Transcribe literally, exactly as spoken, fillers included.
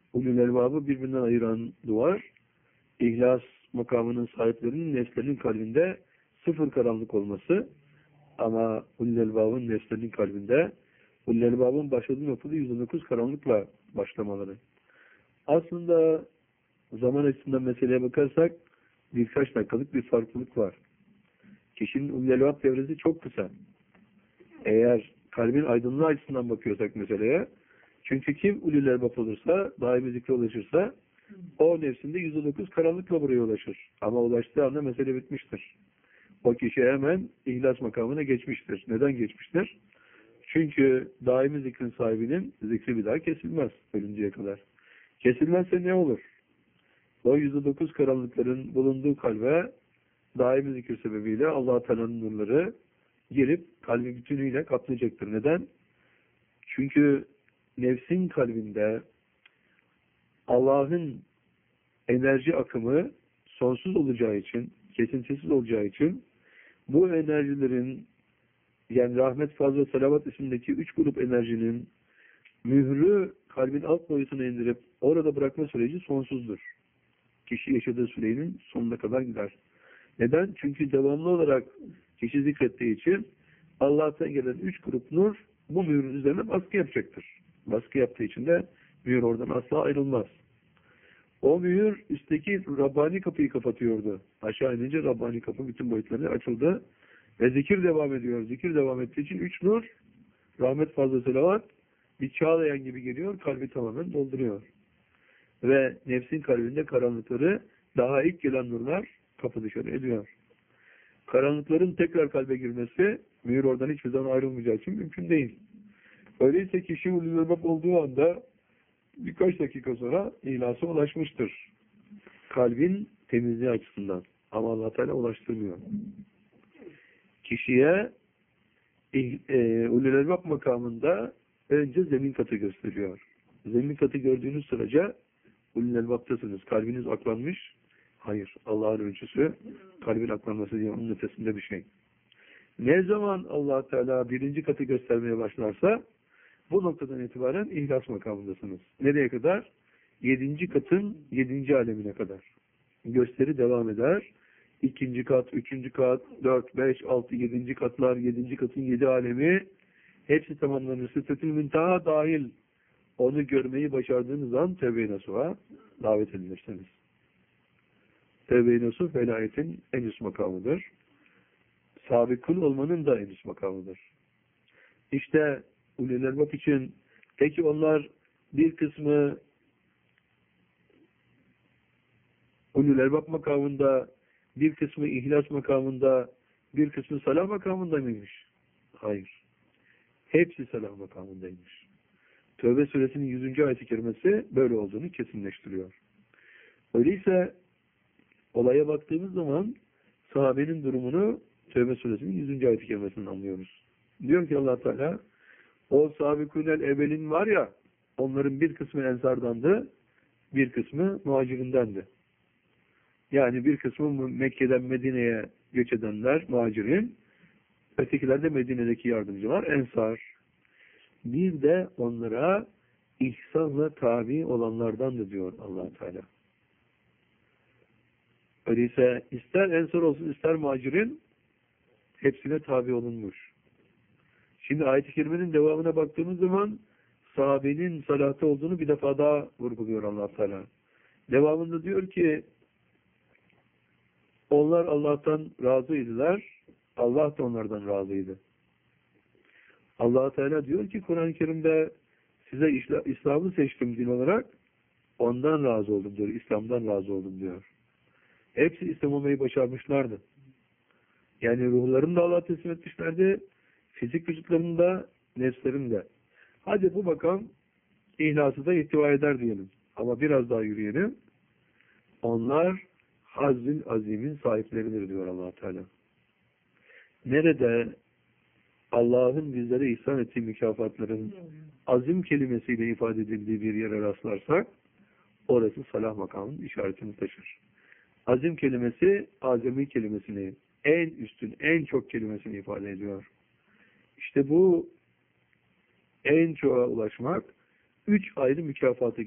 ulul elbabı birbirinden ayıran duvar, İhlas makamının sahiplerinin nefslerinin kalbinde sıfır karanlık olması, ama ulul elbabın nefslerinin kalbinde ulul elbabın başladığı noktada yüz on dokuz karanlıkla başlamaları. Aslında zaman açısından meseleye bakarsak birkaç dakikalık bir farklılık var. Kişinin ulul elbab devresi çok kısa. Eğer kalbin aydınlığı açısından bakıyorsak meseleye, çünkü kim ulul elbab olursa, daimi zikre ulaşırsa, o nefsinde yüz on dokuz karanlıkla buraya ulaşır. Ama ulaştığı anda mesele bitmiştir. O kişi hemen ihlas makamına geçmiştir. Neden geçmiştir? Çünkü daimi zikrin sahibinin zikri bir daha kesilmez ölünceye kadar. Kesilmezse ne olur? O yüz on dokuz karanlıkların bulunduğu kalbe daimi zikir sebebiyle Allah-u Teala'nın nurları gelip kalbi bütünüyle kaplayacaktır. Neden? Çünkü nefsin kalbinde Allah'ın enerji akımı sonsuz olacağı için, kesintisiz olacağı için bu enerjilerin, yani rahmet, faz ve salavat isimdeki üç grup enerjinin mührü kalbin alt boyutuna indirip orada bırakma süreci sonsuzdur. Kişi yaşadığı sürenin sonuna kadar gider. Neden? Çünkü devamlı olarak kişi zikrettiği için Allah'tan gelen üç grup nur bu mührün üzerine baskı yapacaktır. Baskı yaptığı için de mühür oradan asla ayrılmaz. O mühür üstteki Rabbani kapıyı kapatıyordu. Aşağı inince Rabbani kapı bütün boyutlarına açıldı. Ve zikir devam ediyor. Zikir devam ettiği için üç nur, rahmet, fazla selavat, bir çağlayan gibi geliyor, kalbi tamamen dolduruyor. Ve nefsin kalbinde karanlıkları daha ilk gelen nurlar kapı dışarı ediyor. Karanlıkların tekrar kalbe girmesi, mühür oradan hiçbir zaman ayrılmayacağı için mümkün değil. Öyleyse kişi ulul elbab olduğu anda birkaç dakika sonra ihlasa ulaşmıştır. Kalbin temizliği açısından. Ama Allah Teala ulaştırmıyor. Kişiye e, ulul elbab makamında önce zemin katı gösteriyor. Zemin katı gördüğünüz sırada ulul elbab'tasınız. Kalbiniz aklanmış. Hayır. Allah'ın ölçüsü kalbin aklanması diye onun ötesinde bir şey. Ne zaman Allah Teala birinci katı göstermeye başlarsa bu noktadan itibaren ihlas makamındasınız. Nereye kadar? Yedinci katın yedinci alemine kadar. Gösteri devam eder. İkinci kat, üçüncü kat, dört, beş, altı, yedinci katlar, yedinci katın yedi alemi hepsi tamamlanır. Sıdretül Münteha dahil onu görmeyi başardığınız an Tevbe-i Nasuh'a davet edilirsiniz. Tevbe-i Nasuh velayetin en üst makamıdır. Sabık kul olmanın da en üst makamıdır. İşte ulul elbab için peki onlar bir kısmı ulul elbab makamında, bir kısmı ihlas makamında, bir kısmı salah makamında mıymış? Hayır. Hepsi salah makamındaymış. Tövbe suresinin yüzüncü ayet-i kerimesi böyle olduğunu kesinleştiriyor. Öyleyse olaya baktığımız zaman sahabenin durumunu Tövbe suresinin yüzüncü ayet-i kerimesinden anlıyoruz. Diyor ki Allah Teala, o sabikûnel evvelin var ya, onların bir kısmı ensardandı, bir kısmı muhacirindendi. Yani bir kısmı Mekke'den Medine'ye göç edenler, muhacirin, ötekiler de Medine'deki yardımcılar, ensar. Bir de onlara ihsanla tabi olanlardandı diyor Allah Teala. Öyleyse ister ensar olsun ister muhacirin hepsine tabi olunmuş. Şimdi ayet-i kerimenin devamına baktığımız zaman sahabenin salatı olduğunu bir defa daha vurguluyor Allah Teala. Devamında diyor ki onlar Allah'tan razıydılar, Allah da onlardan razıydı. Allah Teala diyor ki Kur'an-ı Kerim'de size İslam'ı seçtim din olarak, ondan razı oldum diyor, İslam'dan razı oldum diyor. Hepsi İslam olmayı başarmışlardı. Yani ruhlarını da Allah'a teslim etmişlerdi, fizik vücutlarını da, nefslerini de. Hadi bu makam ihlası da ihtiva eder diyelim. Ama biraz daha yürüyelim. Onlar Hazzül Azim'in sahipleridir diyor Allah Teala. Nerede Allah'ın bizlere ihsan ettiği mükafatların azim kelimesiyle ifade edildiği bir yere rastlarsak orası salah makamının işaretini taşır. Azim kelimesi azami kelimesini, en üstün, en çok kelimesini ifade ediyor. İşte bu en çoğa ulaşmak üç ayrı mükafatı